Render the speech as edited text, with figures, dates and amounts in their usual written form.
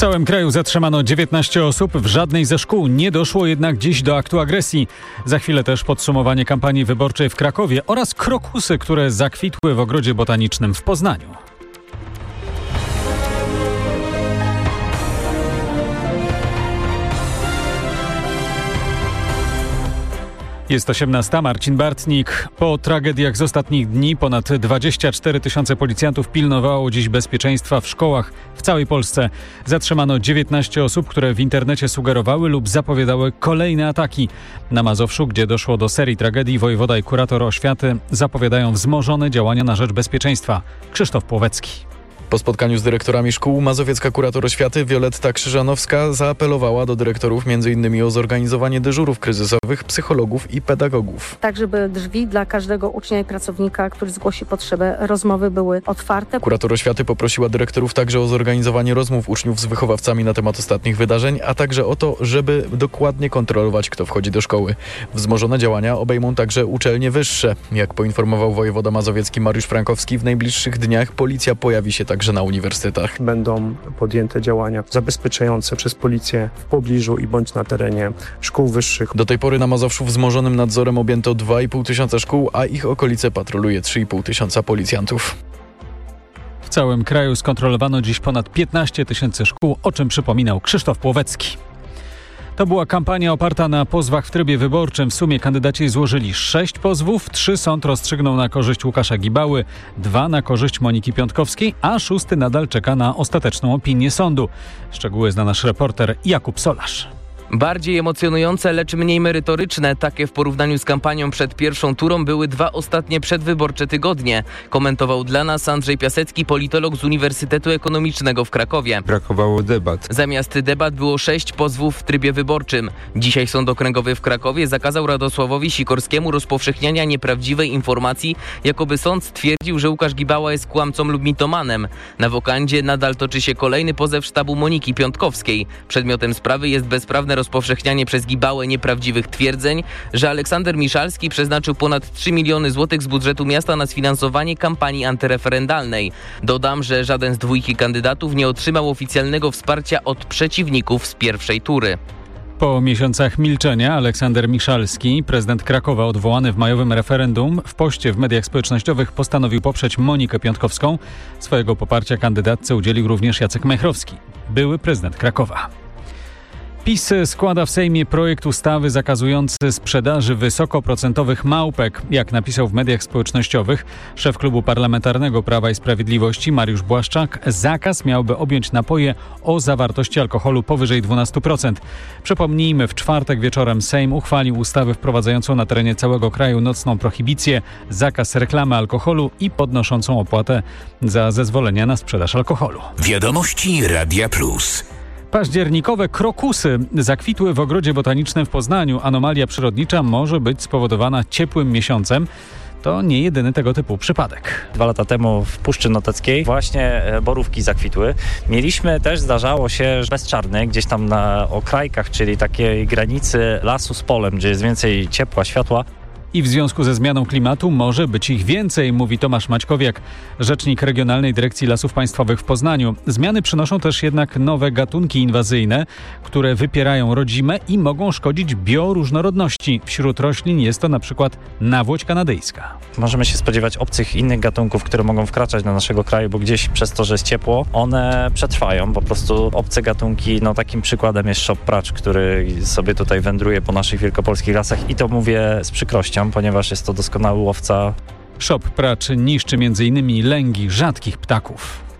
W całym kraju zatrzymano 19 osób, w żadnej ze szkół nie doszło jednak dziś do aktu agresji. Za chwilę też podsumowanie kampanii wyborczej w Krakowie oraz krokusy, które zakwitły w Ogrodzie Botanicznym w Poznaniu. Jest 18, Marcin Bartnik. Po tragediach z ostatnich dni ponad 24 000 policjantów pilnowało dziś bezpieczeństwa w szkołach w całej Polsce. Zatrzymano 19 osób, które w internecie sugerowały lub zapowiadały kolejne ataki. Na Mazowszu, gdzie doszło do serii tragedii, wojewoda i kurator oświaty zapowiadają wzmożone działania na rzecz bezpieczeństwa. Krzysztof Płowecki. Po spotkaniu z dyrektorami szkół mazowiecka kurator oświaty Wioletta Krzyżanowska zaapelowała do dyrektorów m.in. o zorganizowanie dyżurów kryzysowych, psychologów i pedagogów. Tak, żeby drzwi dla każdego ucznia i pracownika, który zgłosi potrzebę rozmowy, były otwarte. Kurator oświaty poprosiła dyrektorów także o zorganizowanie rozmów uczniów z wychowawcami na temat ostatnich wydarzeń, a także o to, żeby dokładnie kontrolować, kto wchodzi do szkoły. Wzmożone działania obejmą także uczelnie wyższe. Jak poinformował wojewoda mazowiecki Mariusz Frankowski, w najbliższych dniach policja pojawi się także na uniwersytetach. Będą podjęte działania zabezpieczające przez policję w pobliżu i bądź na terenie szkół wyższych. Do tej pory na Mazowszu wzmożonym nadzorem objęto 2500 szkół, a ich okolice patroluje 3500 policjantów. W całym kraju skontrolowano dziś ponad 15 000 szkół, o czym przypominał Krzysztof Płowecki. To była kampania oparta na pozwach w trybie wyborczym. W sumie kandydaci złożyli 6 pozwów, 3 sąd rozstrzygnął na korzyść Łukasza Gibały, 2 na korzyść Moniki Piątkowskiej, a 6 nadal czeka na ostateczną opinię sądu. Szczegóły zna nasz reporter Jakub Solarz. Bardziej emocjonujące, lecz mniej merytoryczne. Takie w porównaniu z kampanią przed pierwszą turą były 2 ostatnie przedwyborcze tygodnie. Komentował dla nas Andrzej Piasecki, politolog z Uniwersytetu Ekonomicznego w Krakowie. Brakowało debat. Zamiast debat było 6 pozwów w trybie wyborczym. Dzisiaj Sąd Okręgowy w Krakowie zakazał Radosławowi Sikorskiemu rozpowszechniania nieprawdziwej informacji, jakoby sąd stwierdził, że Łukasz Gibała jest kłamcą lub mitomanem. Na wokandzie nadal toczy się kolejny pozew sztabu Moniki Piątkowskiej. Przedmiotem sprawy jest bezprawne rozpowszechnianie przez Gibałę nieprawdziwych twierdzeń, że Aleksander Miszalski przeznaczył ponad 3 miliony złotych z budżetu miasta na sfinansowanie kampanii antyreferendalnej. Dodam, że żaden z dwójki kandydatów nie otrzymał oficjalnego wsparcia od przeciwników z pierwszej tury. Po miesiącach milczenia Aleksander Miszalski, prezydent Krakowa odwołany w majowym referendum, w poście w mediach społecznościowych postanowił poprzeć Monikę Piątkowską. Swojego poparcia kandydatce udzielił również Jacek Majchrowski, były prezydent Krakowa. PiS składa w Sejmie projekt ustawy zakazujący sprzedaży wysokoprocentowych małpek. Jak napisał w mediach społecznościowych szef klubu parlamentarnego Prawa i Sprawiedliwości Mariusz Błaszczak, zakaz miałby objąć napoje o zawartości alkoholu powyżej 12%. Przypomnijmy, w czwartek wieczorem Sejm uchwalił ustawę wprowadzającą na terenie całego kraju nocną prohibicję, zakaz reklamy alkoholu i podnoszącą opłatę za zezwolenia na sprzedaż alkoholu. Wiadomości Radia Plus. Październikowe krokusy zakwitły w Ogrodzie Botanicznym w Poznaniu. Anomalia przyrodnicza może być spowodowana ciepłym miesiącem. To nie jedyny tego typu przypadek. 2 lata temu w Puszczy Noteckiej właśnie borówki zakwitły. Mieliśmy też, zdarzało się, bezczarny gdzieś tam na okrajkach, czyli takiej granicy lasu z polem, gdzie jest więcej ciepła, światła. I w związku ze zmianą klimatu może być ich więcej, mówi Tomasz Maćkowiak, rzecznik Regionalnej Dyrekcji Lasów Państwowych w Poznaniu. Zmiany przynoszą też jednak nowe gatunki inwazyjne, które wypierają rodzime i mogą szkodzić bioróżnorodności. Wśród roślin jest to na przykład nawłoć kanadyjska. Możemy się spodziewać obcych innych gatunków, które mogą wkraczać do naszego kraju, bo gdzieś przez to, że jest ciepło, one przetrwają. Po prostu obce gatunki, takim przykładem jest szop-pracz, który sobie tutaj wędruje po naszych wielkopolskich lasach i to mówię z przykrością, ponieważ jest to doskonały łowca. Szop-pracz niszczy m.in. lęgi rzadkich ptaków.